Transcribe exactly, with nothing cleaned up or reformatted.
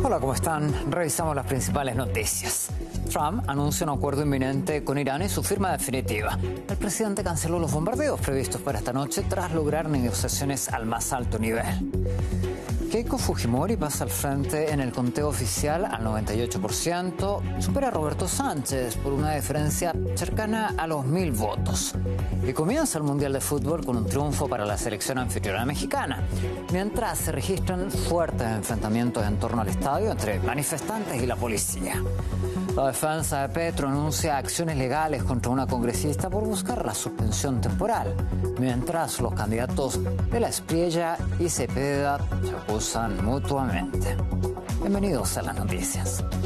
Hola, ¿cómo están? Revisamos las principales noticias. Trump anuncia un acuerdo inminente con Irán y su firma definitiva. El presidente canceló los bombardeos previstos para esta noche tras lograr negociaciones al más alto nivel. Keiko Fujimori pasa al frente en el conteo oficial al noventa y ocho por ciento, supera a Roberto Sánchez por una diferencia cercana a los mil votos. Y comienza el Mundial de Fútbol con un triunfo para la selección anfitriona mexicana, mientras se registran fuertes enfrentamientos en torno al estadio entre manifestantes y la policía. La defensa de Petro anuncia acciones legales contra una congresista por buscar la suspensión temporal, mientras los candidatos de la Espriella y Cepeda se acusan mutuamente. Bienvenidos a las noticias.